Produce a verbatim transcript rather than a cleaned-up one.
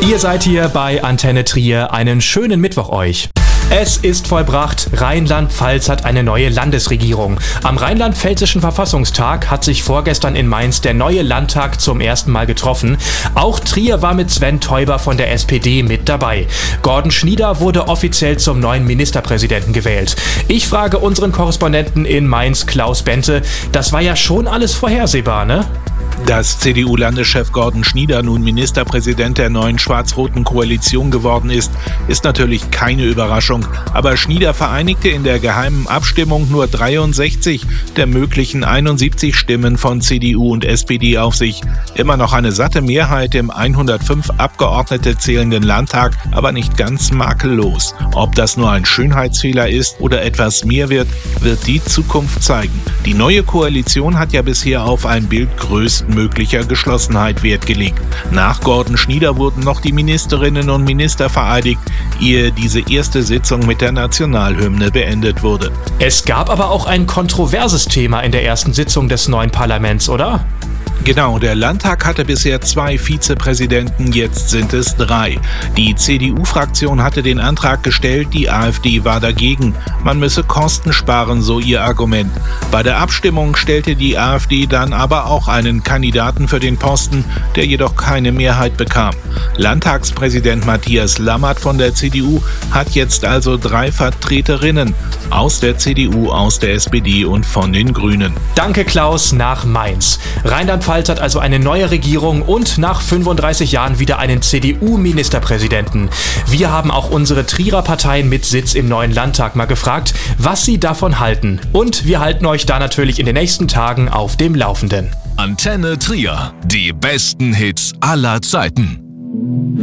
Ihr seid hier bei Antenne Trier. Einen schönen Mittwoch euch. Es ist vollbracht. Rheinland-Pfalz hat eine neue Landesregierung. Am Rheinland-Pfälzischen Verfassungstag hat sich vorgestern in Mainz der neue Landtag zum ersten Mal getroffen. Auch Trier war mit Sven Teuber von der S P D mit dabei. Gordon Schnieder wurde offiziell zum neuen Ministerpräsidenten gewählt. Ich frage unseren Korrespondenten in Mainz, Klaus Bente, das war ja schon alles vorhersehbar, ne? Dass C D U-Landeschef Gordon Schnieder nun Ministerpräsident der neuen schwarz-roten Koalition geworden ist, ist natürlich keine Überraschung. Aber Schnieder vereinigte in der geheimen Abstimmung nur dreiundsechzig der möglichen einundsiebzig Stimmen von C D U und S P D auf sich. Immer noch eine satte Mehrheit im hundertfünf Abgeordnete zählenden Landtag, aber nicht ganz makellos. Ob das nur ein Schönheitsfehler ist oder etwas mehr wird, wird die Zukunft zeigen. Die neue Koalition hat ja bisher auf ein Bild größtmöglicher Geschlossenheit Wert gelegt. Nach Gordon Schnieder wurden noch die Ministerinnen und Minister vereidigt, ehe diese erste Sitzung mit der Nationalhymne beendet wurde. Es gab aber auch ein kontroverses Thema in der ersten Sitzung des neuen Parlaments, oder? Genau, der Landtag hatte bisher zwei Vizepräsidenten, jetzt sind es drei. Die C D U-Fraktion hatte den Antrag gestellt, die AfD war dagegen. Man müsse Kosten sparen, so ihr Argument. Bei der Abstimmung stellte die AfD dann aber auch einen Kandidaten für den Posten, der jedoch keine Mehrheit bekam. Landtagspräsident Matthias Lammert von der C D U hat jetzt also drei Vertreterinnen aus der C D U, aus der S P D und von den Grünen. Danke Klaus, nach Mainz. Rheinland-Pfalz hat also eine neue Regierung und nach fünfunddreißig Jahren wieder einen C D U-Ministerpräsidenten. Wir haben auch unsere Trierer Parteien mit Sitz im neuen Landtag mal gefragt, was sie davon halten. Und wir halten euch da natürlich in den nächsten Tagen auf dem Laufenden. Antenne Trier, die besten Hits aller Zeiten.